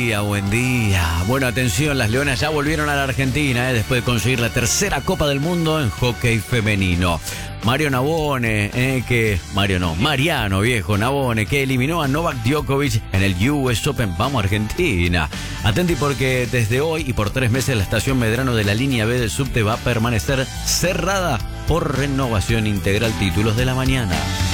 día, buen día. Bueno, atención, las Leonas ya volvieron a la Argentina después de conseguir la tercera Copa del Mundo en hockey femenino. Mariano viejo Navone, que eliminó a Novak Djokovic en el US Open. Vamos Argentina. Atenti porque desde hoy y por 3 meses la estación Medrano de la línea B del subte va a permanecer cerrada por renovación integral. Títulos de la mañana.